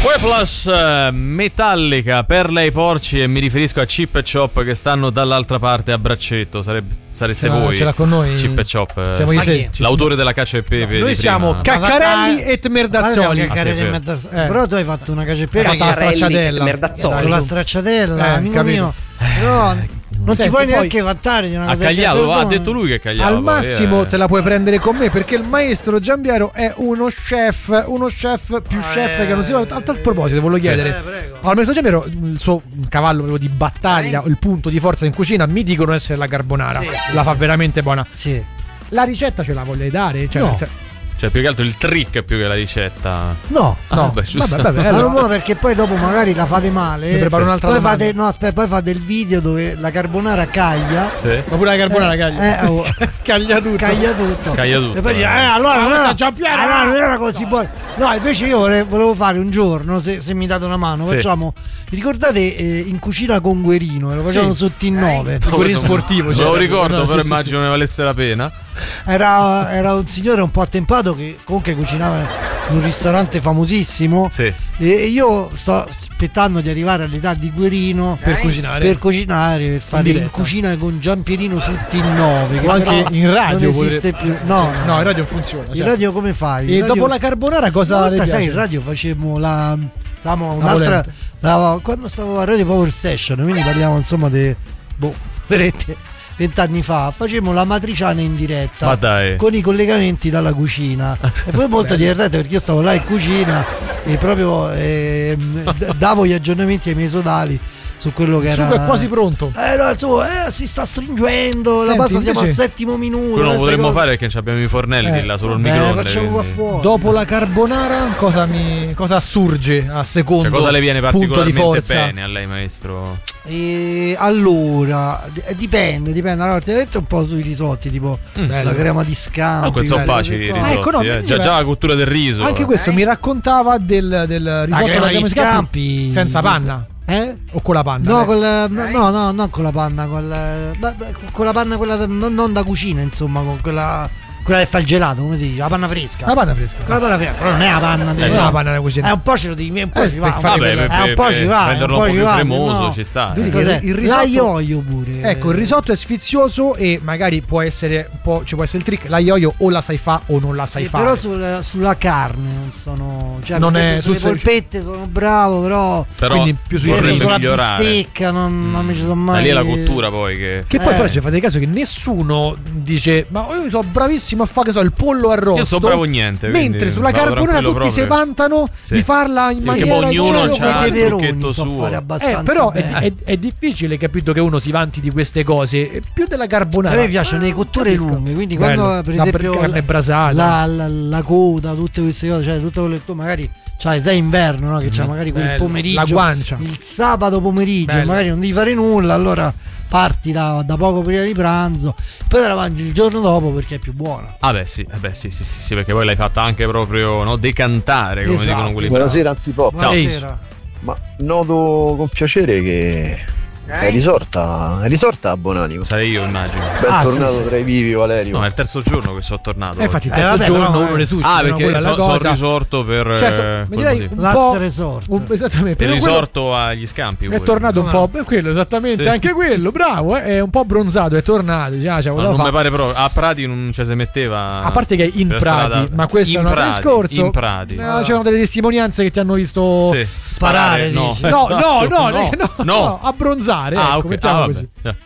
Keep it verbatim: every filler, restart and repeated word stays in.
Pueblos, Metallica, Perla ai porci, e mi riferisco a Chip e Chop che stanno dall'altra parte a braccetto. Sarebbe, sareste ce voi. Ce l'ha con noi Chip e Chop. Siamo sì. io te. L'autore della Cacio e Pepe. Noi di siamo prima. Caccarelli e Merdazzoli. Ah, sì, eh. Però tu hai fatto una Cacio e Pepe con la stracciatella. Con la stracciatella, eh, amico mio. Però non Senti, ti puoi poi neanche vantare di una ha cosa cagliato, ha detto lui che cagliava. Al poi, massimo eh. te la puoi prendere con me, perché il maestro Giambiero è uno chef, uno chef più Ah, chef eh, che non si va. A tal proposito voglio chiedere, eh, prego. al maestro Giambiero il suo cavallo proprio di battaglia, Eh? il punto di forza in cucina, mi dicono essere la carbonara. Sì, sì, la sì. fa veramente buona. Sì. La ricetta ce la voglio dare? Cioè, No. se- Cioè, più che altro il trick più che la ricetta. No. Ah, no, beh, giusto. vabbè, vabbè, Ma allora- non può, perché poi dopo magari la fate male. Mi preparo Sì. un'altra poi domanda. fate, no, aspetta, poi fate il video dove la carbonara caglia. Sì. Ma pure la carbonara Eh, caglia. eh, oh. caglia tutto. Caglia tutto. Caglia tutto, E poi dice, eh. eh, allora non era, Giampiero, allora no! non era così buono. No, invece io vorrei- volevo fare un giorno, se, se mi date una mano, Sì. facciamo. Vi ricordate eh, in cucina con Guerino? Lo facevano Sì. sotto in nove. Il guerriero sportivo. Me cioè, lo ricordo, no, però sì, sì, immagino ne valesse la pena. Era, era un signore un po' attempato che comunque cucinava in un ristorante famosissimo. Sì. E io sto aspettando di arrivare all'età di Guerino Per cucinare. per cucinare, per fare in, diretta. cucina con Giampierino sotto in nove. Che O anche però in radio non esiste potrebbe- più. No, no, No, in radio non funziona. In certo. radio come fai? In E radio- dopo la carbonara cosa Una le volta, piace? sai, in radio facevamo la. Stavamo La un'altra. volente. stavo- quando stavo a Radio Power Station, quindi parliamo insomma di. Boh, veramente vent'anni fa, facevamo la matriciana in diretta. Ma dai. Con i collegamenti dalla cucina. E poi molto divertente perché io stavo là in cucina e proprio ehm, d- davo gli aggiornamenti ai miei sodali su quello che Il era. sugo è quasi pronto. Eh, no, tu, eh, si sta stringendo. Senti, la pasta siamo al invece- settimo minuto. Quello non queste potremmo cose. fare perché abbiamo i fornelli Eh, di là solo il Beh, microonde. facciamo qua quindi- fuori. Dopo la carbonara cosa mi cosa assurge a secondo Cioè, cosa le viene punto di particolarmente forza? bene a lei, maestro? E allora d- dipende, dipende. Allora, ti detto un po' sui risotti, tipo bello. la crema di scampi. Comunque sono quelle facili i cose qua. risotti. ecco, no, eh. mi già, diceva- già la cottura del riso. Anche questo mi raccontava del, del risotto crema alla di crema di scampi scampi. senza panna Eh? o con la panna? No, eh? con la, no, no, non con la panna, con la, beh, beh, con la panna quella da- non, non da cucina, insomma, con quella, quella che fa il gelato, come si dice? La panna fresca. La panna fresca. Con la panna fresca, però non è la panna di non è la panna da cucina. Eh, un po' ce lo devi, un po' Eh, ci va. per fare Vabbè, quella- per, eh, un po' ci va, un renderlo po' un po' ci più va, cremoso no. ci sta. Vedi eh. che Cos'è? il risotto- L'aglioio pure. Ecco, il risotto è sfizioso e magari può essere un po', ci può essere il trick, la yo-yo o la sai fa o non la sai Eh, fare. però sul- sulla carne non sono, cioè, Non per è esempio, sulle sul- polpette sono bravo, però Però quindi più sui vorrebbe sulla migliorare. bistecca non, non mi ci sono Da mai. lì è la cottura poi che... Che poi Eh. però ci fate caso che nessuno dice ma io sono bravissimo a fare che so il pollo arrosto. Io so bravo niente, Mentre quindi sulla vado carbonara tutti tranquillo si proprio. vantano Sì. di farla in Sì, maniera che poi ognuno eccellente. c'ha i il peperoni trucchetto so suo. fare Eh, abbastanza però è, bene. è- è difficile, capito, che uno si vanti di queste cose. E più della A carbonara. me piacciono le cotture capisco. lunghe, quindi Bello. quando per La esempio carne brasata. la, la, la coda, tutte queste cose, cioè tutto quello che tu magari c'hai, sai inverno, no? Che c'è magari quel Bello. pomeriggio, La guancia. il sabato pomeriggio, Bello. magari non devi fare nulla, allora parti da, da poco prima di pranzo, poi te la mangi il giorno dopo perché è più buona. Ah beh sì, eh beh, sì, sì, sì, sì, perché poi l'hai fatta anche proprio, no, decantare, come Esatto. dicono quelli. Buonasera Antipop. Buonasera. Ma noto con piacere che è risorta, è risorta a Bonani. Sarei io, immagino. Bentornato Ah, sì. tra i vivi, Valerio. No, è il terzo giorno che sono tornato. Eh, infatti, il oggi. terzo Eh, vabbè, giorno però, uno eh. resuscita. Ah, no? perché Quella è la so, sono cosa. risorto per eh, Certo, quel mi direi motivo. un Last po'. resort. un- esattamente. Il però quello- risorto agli scampi. È pure. tornato un Come po'. Beh, quello esattamente, Sì. anche quello, bravo. eh, È un po' bronzato, è tornato. Già, Ma non mi pare proprio. A Prati non ci si metteva. A parte che è in per Prati, strada- ma questo in è un altro Prati, discorso. In Prati. Eh, c'erano delle testimonianze che ti hanno visto. Sì. Sparare, no. dici? No, no, no, no, no, no, no, abbronzare. Ah, ecco, ok. mettiamo Ah, così. vabbè.